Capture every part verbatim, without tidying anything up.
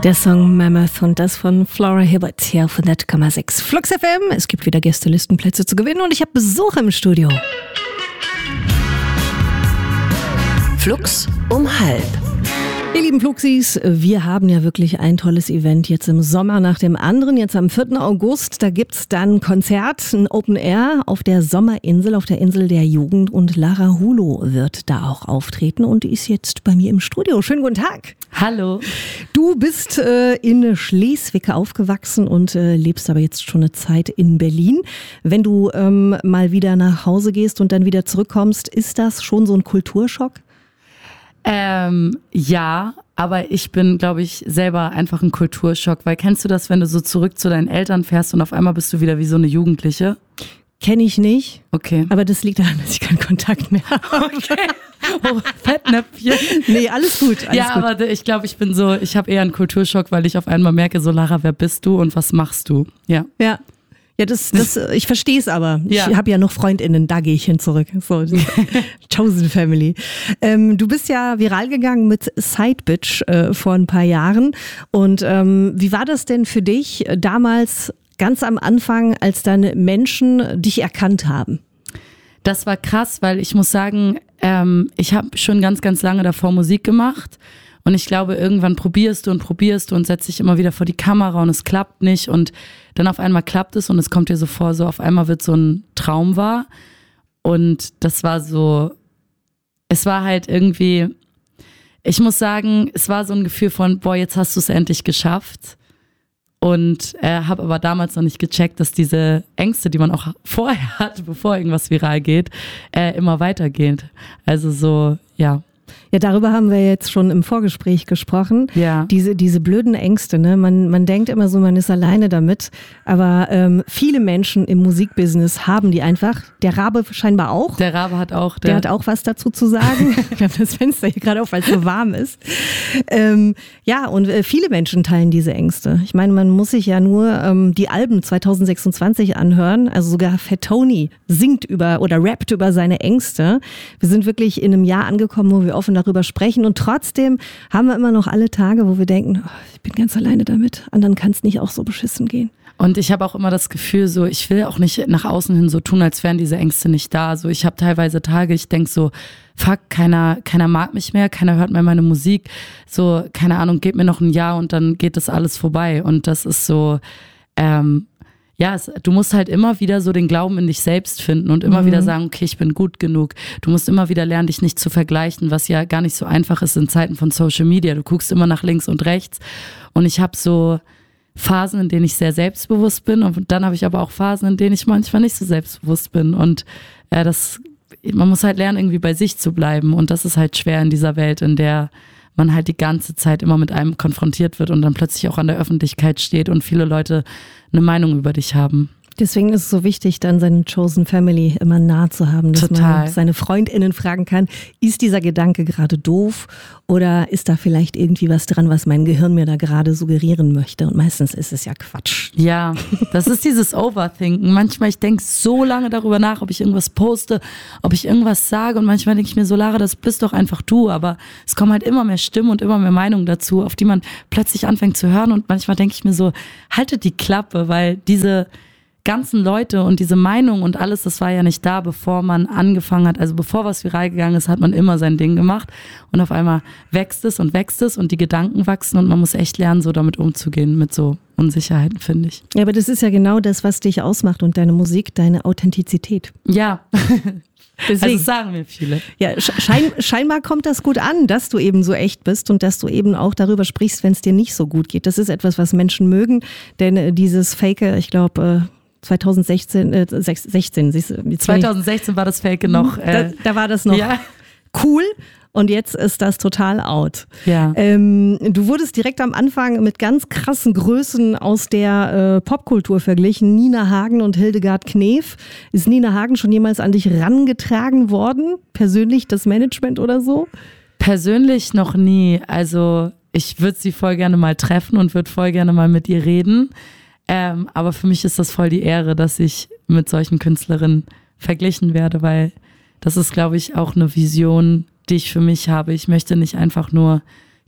Der Song Mammoth und das von Flora Hibbert hier auf hundert Komma sechs Flux F M. Es gibt wieder Gästelistenplätze zu gewinnen und ich habe Besuch im Studio. Flux um halb. Ihr lieben Fluxis, wir haben ja wirklich ein tolles Event jetzt im Sommer nach dem anderen. Jetzt am vierten August, da gibt's dann ein Konzert, ein Open Air auf der Sommerinsel, auf der Insel der Jugend. Und Lara Hulo wird da auch auftreten und die ist jetzt bei mir im Studio. Schönen guten Tag. Hallo. Du bist äh, in Schleswig aufgewachsen und äh, lebst aber jetzt schon eine Zeit in Berlin. Wenn du ähm, mal wieder nach Hause gehst und dann wieder zurückkommst, ist das schon so ein Kulturschock? Ähm, ja, aber ich bin, glaube ich, selber einfach ein Kulturschock, weil kennst du das, wenn du so zurück zu deinen Eltern fährst und auf einmal bist du wieder wie so eine Jugendliche? Kenne ich nicht. Okay. Aber das liegt daran, dass ich keinen Kontakt mehr habe. Okay. Oh, Fettnäpfchen. Nee, alles gut. Alles ja, gut. aber ich glaube, ich bin so, ich habe eher einen Kulturschock, weil ich auf einmal merke, so Lara, wer bist du und was machst du? Ja. Ja. Ja, das, das, ich verstehe es aber. Ja. Ich habe ja noch FreundInnen, da gehe ich hin zurück. So, Chosen Family. Ähm, du bist ja viral gegangen mit Side Bitch äh, vor ein paar Jahren. Und ähm, wie war das denn für dich damals, ganz am Anfang, als dann Menschen dich erkannt haben? Das war krass, weil ich muss sagen, ähm, ich habe schon ganz, ganz lange davor Musik gemacht. Und ich glaube, irgendwann probierst du und probierst du und setzt dich immer wieder vor die Kamera und es klappt nicht. Und dann auf einmal klappt es und es kommt dir so vor, so auf einmal wird so ein Traum wahr. Und das war so, es war halt irgendwie, ich muss sagen, es war so ein Gefühl von, boah, jetzt hast du es endlich geschafft. Und äh, habe aber damals noch nicht gecheckt, dass diese Ängste, die man auch vorher hat, bevor irgendwas viral geht, äh, immer weitergehen. Also so, ja. Ja, darüber haben wir jetzt schon im Vorgespräch gesprochen. Ja. Diese, diese blöden Ängste, ne? Man, man denkt immer so, man ist alleine damit. Aber ähm, viele Menschen im Musikbusiness haben die einfach. Der Rabe scheinbar auch. Der Rabe hat auch. Der, der hat auch was dazu zu sagen. Ich habe das Fenster hier gerade auf, weil es so warm ist. Ähm, ja, und äh, viele Menschen teilen diese Ängste. Ich meine, man muss sich ja nur ähm, die Alben zwanzig sechsundzwanzig anhören. Also sogar Fat Tony singt über oder rappt über seine Ängste. Wir sind wirklich in einem Jahr angekommen, wo wir offen darüber sprechen und trotzdem haben wir immer noch alle Tage, wo wir denken, oh, ich bin ganz alleine damit, anderen kann es nicht auch so beschissen gehen. Und ich habe auch immer das Gefühl, so ich will auch nicht nach außen hin so tun, als wären diese Ängste nicht da. So ich habe teilweise Tage, ich denke so, fuck, keiner, keiner mag mich mehr, keiner hört mehr meine Musik. So, keine Ahnung, gib mir noch ein Jahr und dann geht das alles vorbei. Und das ist so, ähm, ja, es, du musst halt immer wieder so den Glauben in dich selbst finden und immer mhm. wieder sagen, okay, ich bin gut genug. Du musst immer wieder lernen, dich nicht zu vergleichen, was ja gar nicht so einfach ist in Zeiten von Social Media. Du guckst immer nach links und rechts und ich habe so Phasen, in denen ich sehr selbstbewusst bin und dann habe ich aber auch Phasen, in denen ich manchmal nicht so selbstbewusst bin und äh, das, man muss halt lernen, irgendwie bei sich zu bleiben und das ist halt schwer in dieser Welt, in der man halt die ganze Zeit immer mit einem konfrontiert wird und dann plötzlich auch an der Öffentlichkeit steht und viele Leute eine Meinung über dich haben. Deswegen ist es so wichtig, dann seine Chosen Family immer nah zu haben, dass Total. man seine FreundInnen fragen kann, ist dieser Gedanke gerade doof oder ist da vielleicht irgendwie was dran, was mein Gehirn mir da gerade suggerieren möchte? Und meistens ist es ja Quatsch. Ja, das ist dieses Overthinken. Manchmal, ich denke so lange darüber nach, ob ich irgendwas poste, ob ich irgendwas sage und manchmal denke ich mir so, Lara, das bist doch einfach du, aber es kommen halt immer mehr Stimmen und immer mehr Meinungen dazu, auf die man plötzlich anfängt zu hören und manchmal denke ich mir so, haltet die Klappe, weil diese ganzen Leute und diese Meinung und alles, das war ja nicht da, bevor man angefangen hat. Also bevor was viral gegangen ist, hat man immer sein Ding gemacht und auf einmal wächst es und wächst es und die Gedanken wachsen und man muss echt lernen, so damit umzugehen, mit so Unsicherheiten, finde ich. Ja, aber das ist ja genau das, was dich ausmacht und deine Musik, deine Authentizität. Ja, Deswegen. Also das sagen mir viele. Ja, schein, scheinbar kommt das gut an, dass du eben so echt bist und dass du eben auch darüber sprichst, wenn es dir nicht so gut geht. Das ist etwas, was Menschen mögen, denn äh, dieses Fake, ich glaube, äh, zwanzig sechzehn, äh, sechzehn, siehst du, zwanzig sechzehn war das Fake noch. Äh, da, da war das noch ja. cool. Und jetzt ist das total out. Ja. Ähm, du wurdest direkt am Anfang mit ganz krassen Größen aus der äh, Popkultur verglichen. Nina Hagen und Hildegard Knef. Ist Nina Hagen schon jemals an dich rangetragen worden? Persönlich das Management oder so? Persönlich noch nie. Also ich würde sie voll gerne mal treffen und würde voll gerne mal mit ihr reden. Ähm, aber für mich ist das voll die Ehre, dass ich mit solchen Künstlerinnen verglichen werde, weil das ist, glaube ich, auch eine Vision, die ich für mich habe. Ich möchte nicht einfach nur,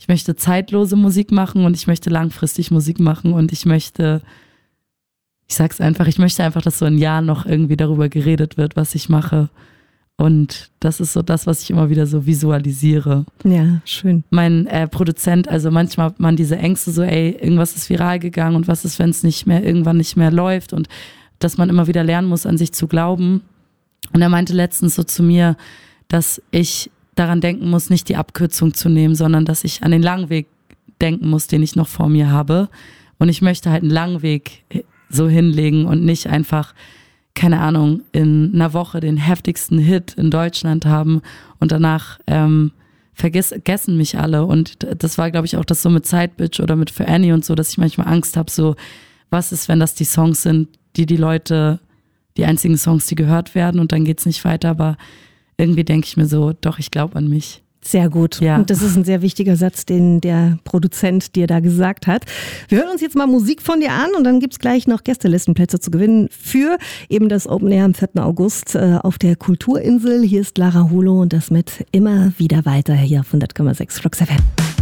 ich möchte zeitlose Musik machen und ich möchte langfristig Musik machen und ich möchte, ich sag's einfach, ich möchte einfach, dass so ein Jahr noch irgendwie darüber geredet wird, was ich mache. Und das ist so das, was ich immer wieder so visualisiere. Ja, schön. Mein äh, Produzent, also manchmal hat man diese Ängste so, ey, irgendwas ist viral gegangen und was ist, wenn es nicht mehr, irgendwann nicht mehr läuft und dass man immer wieder lernen muss, an sich zu glauben. Und er meinte letztens so zu mir, dass ich daran denken muss, nicht die Abkürzung zu nehmen, sondern dass ich an den langen Weg denken muss, den ich noch vor mir habe. Und ich möchte halt einen langen Weg so hinlegen und nicht einfach, keine Ahnung, in einer Woche den heftigsten Hit in Deutschland haben und danach ähm, vergessen mich alle. Und das war, glaube ich, auch das so mit Sidebitch oder mit Für Annie und so, dass ich manchmal Angst habe, so, was ist, wenn das die Songs sind, die die Leute, die einzigen Songs, die gehört werden und dann geht's nicht weiter. Aber irgendwie denke ich mir so, doch, ich glaube an mich. Sehr gut. Ja. Und das ist ein sehr wichtiger Satz, den der Produzent dir da gesagt hat. Wir hören uns jetzt mal Musik von dir an und dann gibt's gleich noch Gästelistenplätze zu gewinnen für eben das Open Air am vierten August äh, auf der Kulturinsel. Hier ist Lara Hulo und das mit Immer wieder weiter hier auf hundert Komma sechs Flux F M.